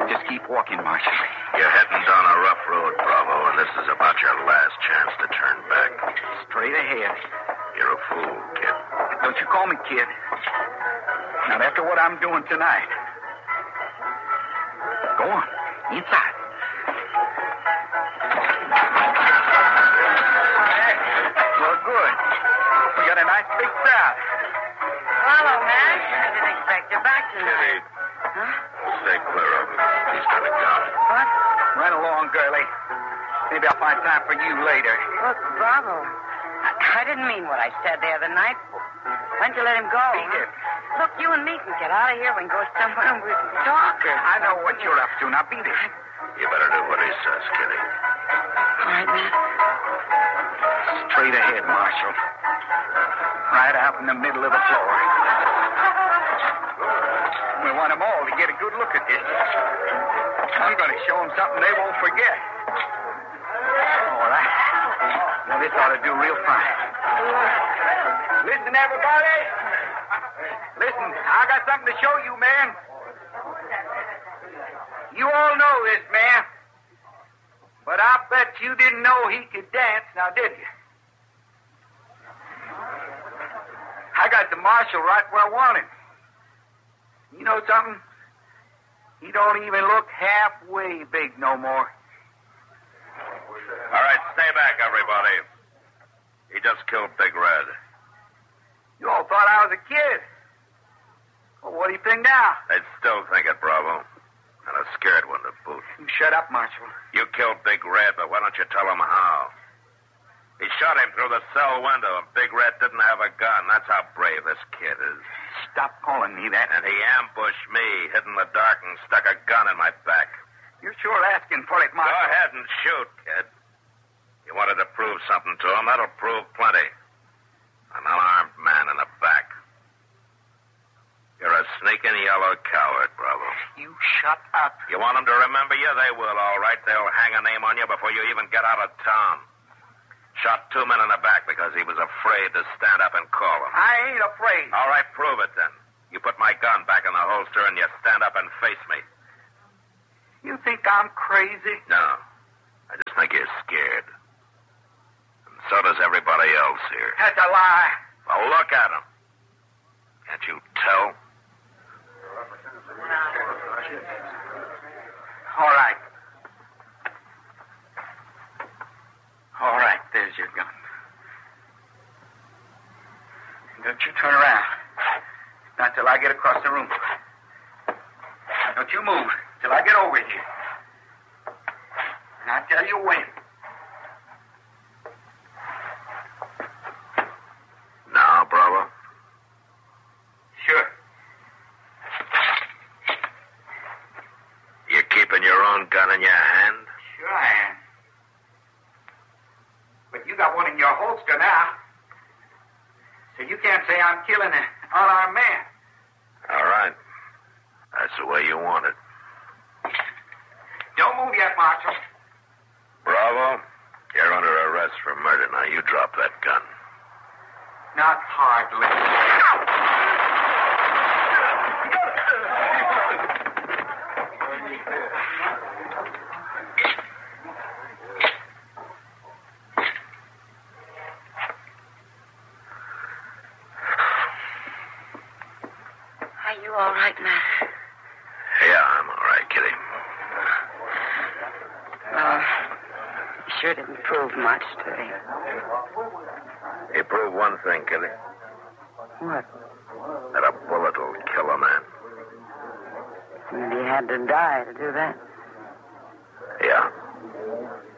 Just keep walking, Marshal. You're heading down a rough road, Bravo, and this is about your last chance to turn back. Straight ahead. You're a fool, kid. Don't you call me kid. Not after what I'm doing tonight. Go on. Inside. Well, good. We got a nice big crowd. Hello, man. I didn't expect you back tonight. Huh? Stay clear of him. He's got a gun. What? Run along, girlie. Maybe I'll find time for you later. Look, Bravo. I didn't mean what I said the other night. Why don't you let him go? Beat it. Look, you and me can get out of here. We can go somewhere and we can talk. I know what you're up to. Now beat it. You better do what he says, Kitty. All right, man. Straight ahead, Marshal. Right out in the middle of the floor. We want them all to get a good look at this. I'm going to show them something they won't forget. All right. Now, this ought to do real fine. Listen, everybody. Listen, I got something to show you, man. You all know this man. But I bet you didn't know he could dance, now did you? I got the marshal right where I want him. You know something? He don't even look halfway big no more. All right, stay back, everybody. He just killed Big Red. You all thought I was a kid. Well, what do you think now? They'd still think it, Bravo. And a scared one to boot. You shut up, Marshal. You killed Big Red, but why don't you tell him how? He shot him through the cell window, and Big Red didn't have a gun. That's how brave this kid is. Stop calling me that. And he ambushed me, hid in the dark, and stuck a gun in my back. You're sure asking for it, Marshal. Go ahead and shoot, kid. You wanted to prove something to him. That'll prove plenty. An unarmed man in the back. You're a sneaking yellow coward, Bravo. You shut up. You want them to remember you? They will, all right. They'll hang a name on you before you even get out of town. Shot 2 men in the back because he was afraid to stand up and call them. I ain't afraid. All right, prove it then. You put my gun back in the holster and you stand up and face me. You think I'm crazy? No. I just think you're scared. And so does everybody else here. That's a lie. Well, look at him. Can't you tell? All right. All right, there's your gun. Don't you turn around. Not till I get across the room. Don't you move till I get over here. And I'll tell you when. Now, Bravo? Sure. You keeping your own gun in your hand? Sure I am. But you got one in your holster now. So you can't say I'm killing an unarmed man. All right. That's the way you want it. Don't move yet, Marshal. Bravo, you're under arrest for murder. Now, you drop that gun. Not hardly. Are you all right, Matt? Yeah, I'm all right, Kitty. You sure didn't prove much today. You proved one thing, Kitty. What? That a bullet will kill a man. And he had to die to do that. Yeah.